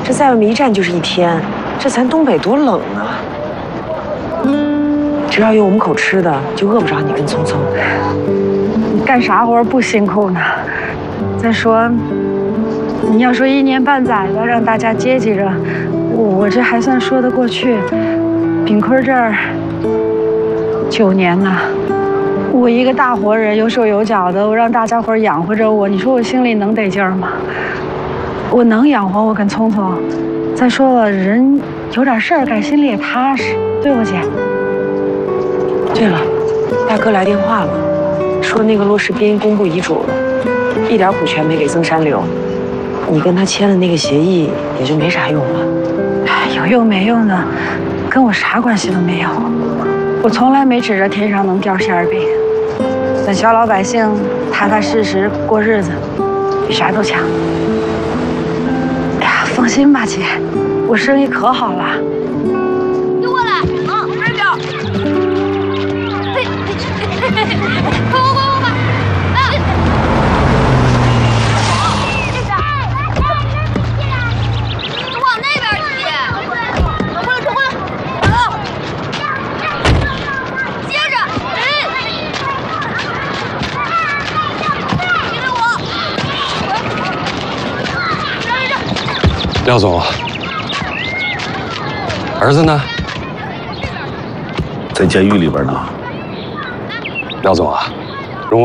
这在外面一站就是1天，这咱东北多冷啊！只要有我们口吃的，就饿不着你跟聪聪。 你干啥活不辛苦呢？再说，你要说1年半载的让大家接济着，我这还算说得过去。炳坤这儿9年了，我一个大活人，有手有脚的，我让大家伙养活着我，你说我心里能得劲儿吗？我能养活我跟聪聪。再说了，人有点事儿干，心里也踏实，对不姐？ 对了，大哥来电话了，说那个骆世斌公布遗嘱了，一点股权没给曾山留，你跟他签的那个协议也就没啥用了。 有用没用的，跟我啥关系都没有。我从来没指着天上能掉馅儿饼，咱小老百姓踏踏实实过日子，比啥都强。哎呀，放心吧，姐，我生意可好了。 给我来啊，这边。快！往那边去！过来，过来！好，接着，跟着我！ 廖总，儿子呢？ 在监狱里边呢。 廖总啊，